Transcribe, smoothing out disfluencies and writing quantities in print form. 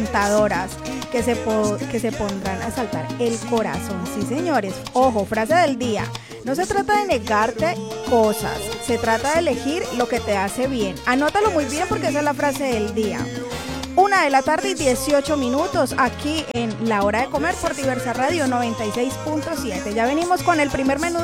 tentadoras que se pondrán a saltar el corazón. Sí, señores. Ojo, frase del día. No se trata de negarte cosas, se trata de elegir lo que te hace bien. Anótalo muy bien porque esa es la frase del día. 1 de la tarde y 18 minutos aquí en La Hora de Comer por Diversa Radio 96.7. Ya venimos con el primer menú